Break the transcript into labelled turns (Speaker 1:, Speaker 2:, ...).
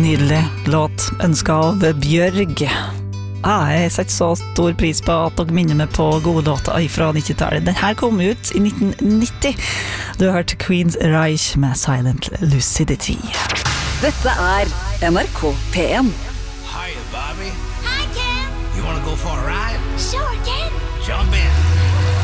Speaker 1: nydelig låt ønsket av Bjørg. Jeg setter så stor pris på at dere minner meg på gode låter fra 90-tallet. Den her kom ut i 1990. Du har hørt Queen's Reich med Silent Lucidity.
Speaker 2: Dette NRK P1.
Speaker 3: Hi, Bobby.
Speaker 4: Hi, Ken.
Speaker 3: You want to go for a ride?
Speaker 4: Sure, Ken.
Speaker 3: Jump in.